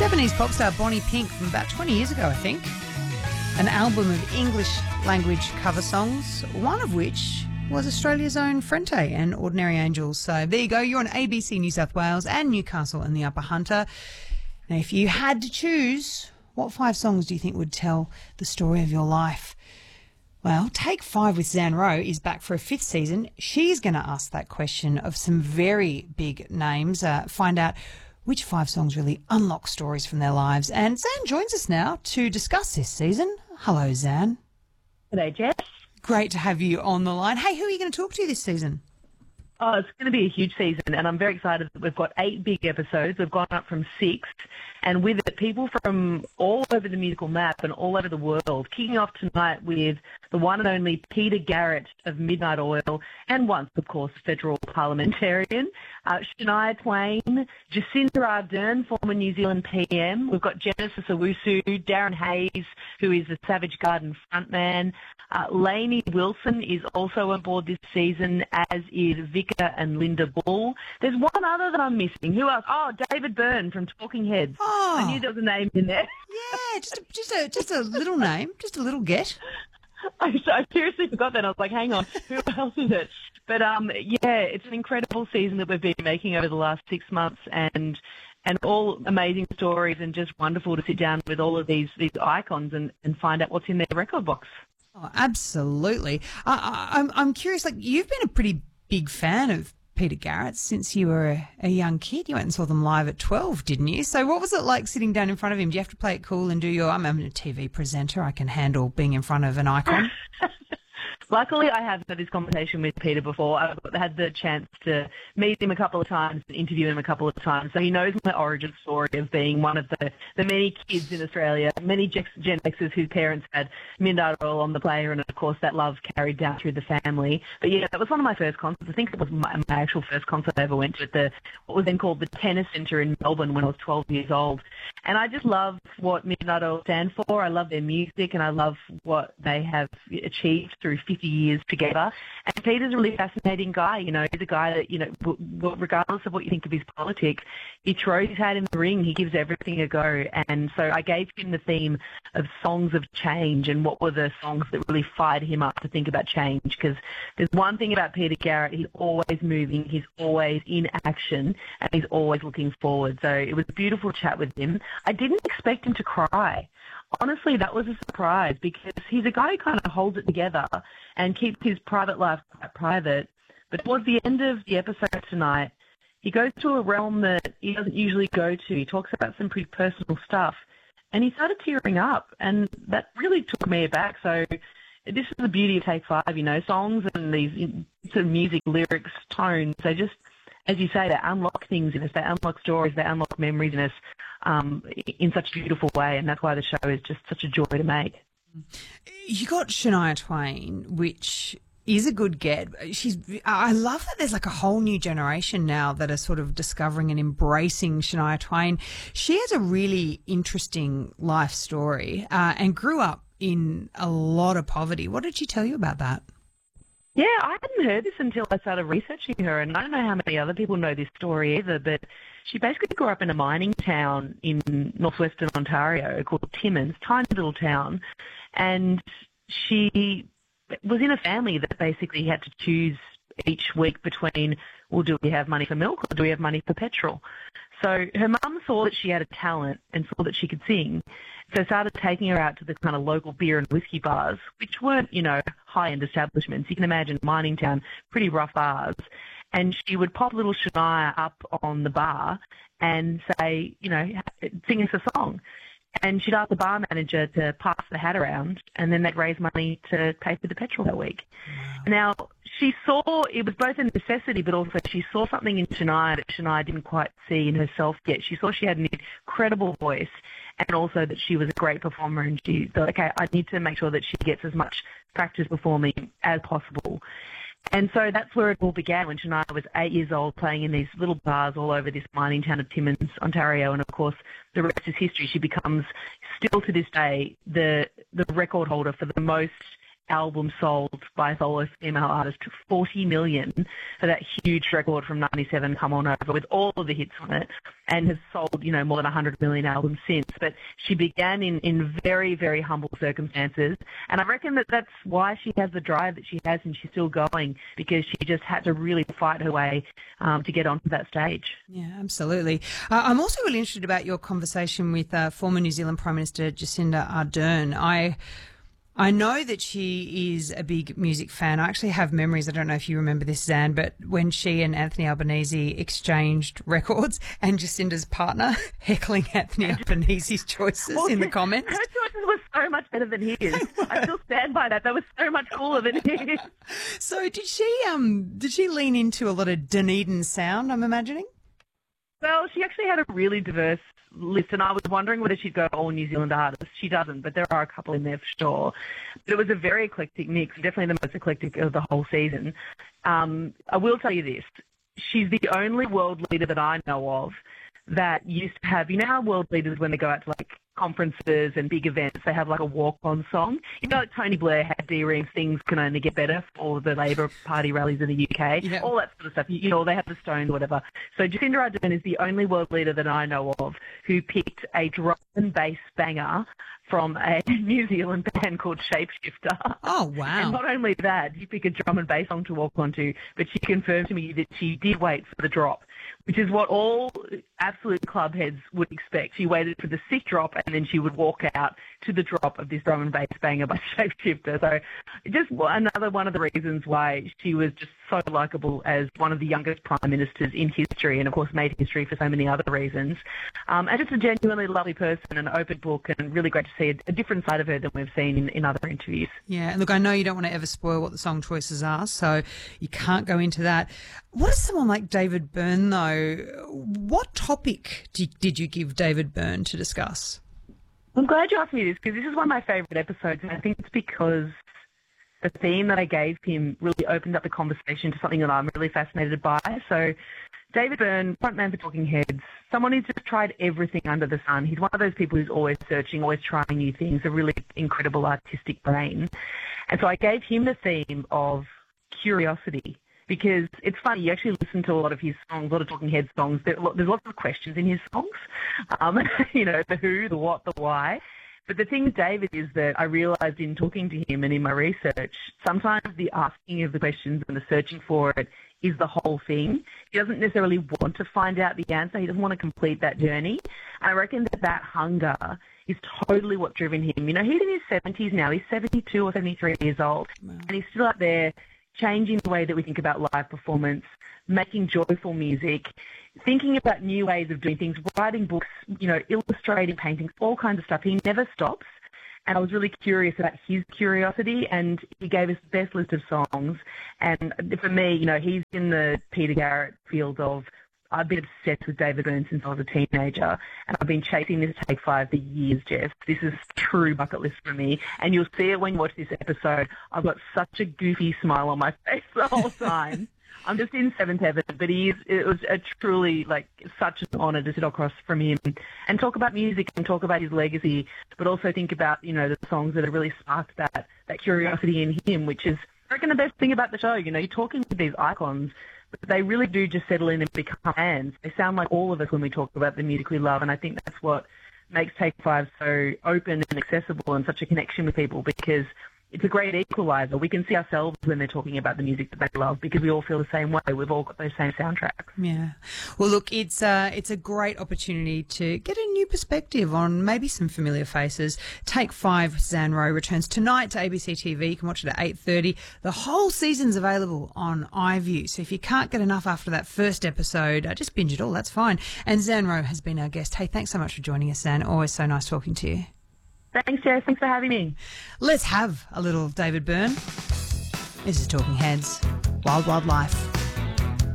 Japanese pop star Bonnie Pink from about 20 years ago, I think. An album of English language cover songs, one of which was Australia's own Frente and Ordinary Angels. So there you go. You're on ABC New South Wales and Newcastle and the Upper Hunter. Now, if you had to choose, what 5 songs do you think would tell the story of your life? Well, Take 5 with Zan Rowe is back for a 5th season. She's going to ask that question of some very big names, find out which 5 songs really unlock stories from their lives. And Zan joins us now to discuss this season. Hello, Zan. G'day, Jess. Great to have you on the line. Hey, who are you going to talk to this season? Oh, it's going to be a huge season, and I'm very excited that we've got 8 big episodes. We've gone up from 6, and with it, people from all over the musical map and all over the world, kicking off tonight with the one and only Peter Garrett of Midnight Oil, and once, of course, federal parliamentarian, Shania Twain, Jacinda Ardern, former New Zealand PM. We've got Genesis Owusu, Darren Hayes, who is the Savage Garden frontman. Lainey Wilson is also aboard this season, as is Vika and Linda Bull. There's one other that I'm missing. Who else? Oh, David Byrne from Talking Heads. Oh. I knew there was a name in there. Yeah, just a little name, just a little get. I seriously forgot that. I was like, hang on, who else is it? But, yeah, it's an incredible season that we've been making over the last 6 months, and all amazing stories, and just wonderful to sit down with all of these icons and find out what's in their record box. Oh, absolutely. I'm curious, like, you've been a pretty big fan of Peter Garrett since you were a young kid. You went and saw them live at 12, didn't you? So what was it like sitting down in front of him? Do you have to play it cool and do I'm a TV presenter. I can handle being in front of an icon. Luckily, I have had this conversation with Peter before. I've had the chance to meet him a couple of times and interview him a couple of times. So he knows my origin story of being one of the many kids in Australia, many Gen Xers whose parents had Midnight Oil on the player, and of course that love carried down through the family. But yeah, that was one of my first concerts. I think it was my actual first concert I ever went to at what was then called the Tennis Centre in Melbourne when I was 12 years old. And I just love what Midnight Oil stand for. I love their music, and I love what they have achieved through 50 years together. And Peter's a really fascinating guy. You know, he's a guy that, you know, regardless of what you think of his politics, he throws his hat in the ring. He gives everything a go. And so I gave him the theme of songs of change, and what were the songs that really fired him up to think about change. Because there's one thing about Peter Garrett, he's always moving, he's always in action, and he's always looking forward. So it was a beautiful chat with him. I didn't expect him to cry. Honestly, that was a surprise, because he's a guy who kind of holds it together and keeps his private life quite private. But towards the end of the episode tonight, he goes to a realm that he doesn't usually go to. He talks about some pretty personal stuff, and he started tearing up, and that really took me aback. So this is the beauty of Take 5, you know, songs and these sort of music, lyrics, tones, they just, as you say, they unlock things in us, they unlock stories, they unlock memories in us in such a beautiful way, and that's why the show is just such a joy to make. You got Shania Twain, which is a good get. I love that there's like a whole new generation now that are sort of discovering and embracing Shania Twain. She has a really interesting life story and grew up in a lot of poverty. What did she tell you about that? Yeah, I hadn't heard this until I started researching her, and I don't know how many other people know this story either, but she basically grew up in a mining town in northwestern Ontario called Timmins, tiny little town, and she was in a family that basically had to choose each week between, well, do we have money for milk or do we have money for petrol? So her mum saw that she had a talent and saw that she could sing, so started taking her out to the kind of local beer and whiskey bars, which weren't, you know, high-end establishments. You can imagine mining town, pretty rough bars. And she would pop little Shania up on the bar and say, you know, sing us a song. And she'd ask the bar manager to pass the hat around, and then they'd raise money to pay for the petrol that week. Wow. Now, she saw, it was both a necessity, but also she saw something in Shania that Shania didn't quite see in herself yet. She saw she had an incredible voice, and also that she was a great performer, and she thought, okay, I need to make sure that she gets as much practice performing as possible. And so that's where it all began, when Shania was 8 years old, playing in these little bars all over this mining town of Timmins, Ontario. And, of course, the rest is history. She becomes, still to this day, the record holder for the most album sold by a solo female artist took 40 million for that huge record from 97, Come On Over, with all of the hits on it, and has sold, more than 100 million albums since. But she began in very, very humble circumstances, and I reckon that's why she has the drive that she has, and she's still going, because she just had to really fight her way to get onto that stage. Yeah, absolutely. I'm also really interested about your conversation with former New Zealand Prime Minister Jacinda Ardern. I know that she is a big music fan. I actually have memories, I don't know if you remember this, Zan, but when she and Anthony Albanese exchanged records and Jacinda's partner heckling Anthony Albanese's choices in the comments. Her choices were so much better than his. I still stand by that. They were so much cooler than his. So did she lean into a lot of Dunedin sound, I'm imagining? Well, she actually had a really diverse list, and I was wondering whether she'd go all New Zealand artists. She doesn't, but there are a couple in there for sure. But it was a very eclectic mix, definitely the most eclectic of the whole season. I will tell you this. She's the only world leader that I know of that used to have, how world leaders, when they go out to conferences and big events, they have a walk-on song. Like Tony Blair had D-Reams, Things Can Only Get Better for the Labor Party rallies in the UK, all that sort of stuff. They have the Stones, whatever. So Jacinda Ardern is the only world leader that I know of who picked a drum and bass banger from a New Zealand band called Shapeshifter. Oh, wow. And not only that, you pick a drum and bass song to walk onto, but she confirmed to me that she did wait for the drop, which is what all absolute club heads would expect. She waited for the sick drop, and then she would walk out to the drop of this drum and bass banger by Shapeshifter. So just another one of the reasons why she was just so likeable as one of the youngest prime ministers in history, and of course made history for so many other reasons. And just a genuinely lovely person, an open book, and really great to see a different side of her than we've seen in other interviews. Yeah, and look, I know you don't want to ever spoil what the song choices are, so you can't go into that. What is someone like David Byrne, though? What topic did you give David Byrne to discuss? I'm glad you asked me this, because this is one of my favourite episodes, and I think it's because the theme that I gave him really opened up the conversation to something that I'm really fascinated by. So David Byrne, frontman for Talking Heads, someone who's just tried everything under the sun. He's one of those people who's always searching, always trying new things, a really incredible artistic brain. And so I gave him the theme of curiosity, because it's funny, you actually listen to a lot of his songs, a lot of Talking Heads songs. There's lots of questions in his songs, the who, the what, the why. But the thing with David is that I realised in talking to him and in my research, sometimes the asking of the questions and the searching for it is the whole thing. He doesn't necessarily want to find out the answer. He doesn't want to complete that journey. I reckon that hunger is totally what's driven him. He's in his 70s now. He's 72 or 73 years old. Wow. And he's still out there changing the way that we think about live performance, making joyful music, thinking about new ways of doing things, writing books, illustrating paintings, all kinds of stuff. He never stops. And I was really curious about his curiosity, and he gave us the best list of songs. And for me, he's in the Peter Garrett field of, I've been obsessed with David Byrne since I was a teenager, and I've been chasing this Take 5 for years, Jeff. This is true bucket list for me, and you'll see it when you watch this episode. I've got such a goofy smile on my face the whole time. I'm just in seventh heaven, but it was a truly, such an honour to sit across from him and talk about music and talk about his legacy, but also think about, the songs that have really sparked that curiosity in him, which is, I reckon, the best thing about the show. You're talking to these icons, but they really do just settle in and become fans. They sound like all of us when we talk about the music we love, and I think that's what makes Take 5 so open and accessible and such a connection with people, because it's a great equalizer. We can see ourselves when they're talking about the music that they love, because we all feel the same way. We've all got those same soundtracks. Yeah. Well, look, it's a great opportunity to get a new perspective on maybe some familiar faces. Take 5, Zan Rowe, returns tonight to ABC TV. You can watch it at 8:30. The whole season's available on iView. So if you can't get enough after that first episode, just binge it all. That's fine. And Zan Rowe has been our guest. Hey, thanks so much for joining us, Zan. Always so nice talking to you. Thanks, Jess. Thanks for having me. Let's have a little David Byrne. This is Talking Heads, Wild Wild Life.